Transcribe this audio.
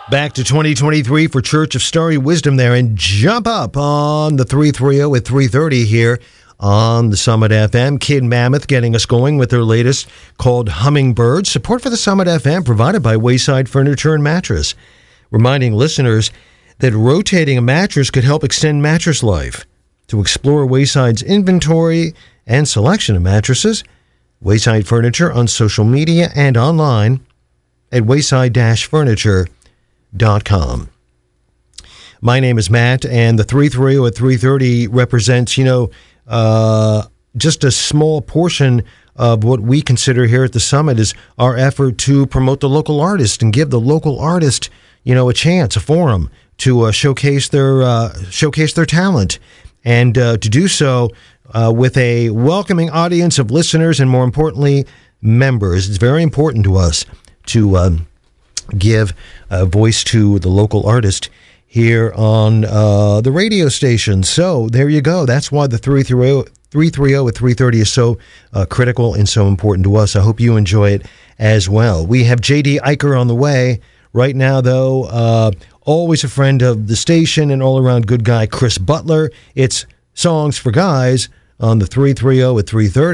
Back to 2023 for Church of Starry Wisdom there, and jump up on the 330 at 3:30 here on the Summit FM. Kid Mammoth getting us going with their latest called Hummingbird. Support for the Summit FM provided by Wayside Furniture and Mattress. Reminding listeners that rotating a mattress could help extend mattress life. To explore Wayside's inventory and selection of mattresses, Wayside Furniture on social media and online at wayside-furniture.com. My name is Matt, and the 330 at 3:30 represents, just a small portion of what we consider here at the Summit is our effort to promote the local artist and give the local artist, a chance, a forum to showcase their talent, and to do so with a welcoming audience of listeners and, more importantly, members. It's very important to us to give a voice to the local artist here on the radio station. So there you go. That's why the 330 at 3:30 is so critical and so important to us. I hope you enjoy it as well. We have J.D. Eicher on the way. Right now, though, always a friend of the station and all-around good guy, Chris Butler. It's Songs for Guys on the 330 at 3:30.